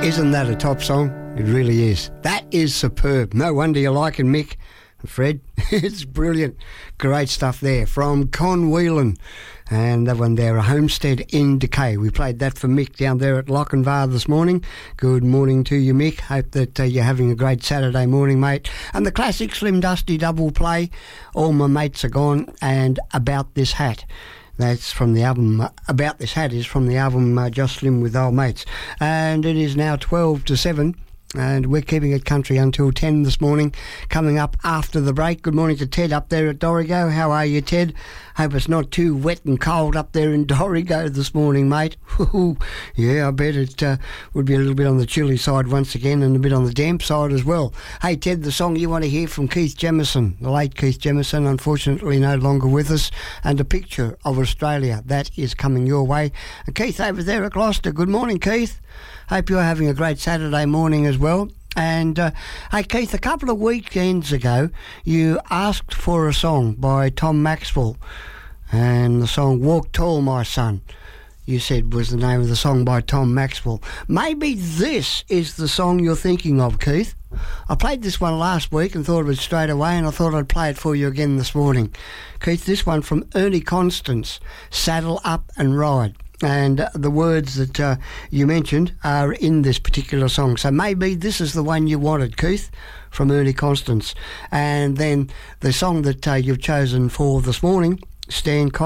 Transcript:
Isn't that a top song? It really is. That is superb. No wonder you like it, Mick. Fred, it's brilliant. Great stuff there from Con Whelan. And that one there, A Homestead in Decay. We played that for Mick down there at Lochinvar this morning. Good morning to you, Mick. Hope that you're having a great Saturday morning, mate. And the classic Slim Dusty double play, All My Mates Are Gone, and About This Hat. That's from the album, About This Hat is from the album Just Slim with Old Mates. And it is now 12 to 7. And we're keeping it country until 10 this morning, coming up after the break. Good morning to Ted up there at Dorrigo. How are you, Ted? Hope it's not too wet and cold up there in Dorrigo this morning, mate. Yeah, I bet it would be a little bit on the chilly side once again and a bit on the damp side as well. Hey, Ted, the song you want to hear from Keith Jemison, the late Keith Jemison, unfortunately no longer with us, and A Picture of Australia. That is coming your way. And Keith over there at Gloucester. Good morning, Keith. Hope you're having a great Saturday morning as well. And, hey, Keith, a couple of weekends ago, you asked for a song by Tom Maxwell. And the song Walk Tall, My Son, you said was the name of the song by Tom Maxwell. Maybe this is the song you're thinking of, Keith. I played this one last week and thought of it straight away, and I thought I'd play it for you again this morning. Keith, this one from Ernie Constance, Saddle Up and Ride. And the words that you mentioned are in this particular song. So maybe this is the one you wanted, Keith, from Ernie Constance. And then the song that you've chosen for this morning, Stan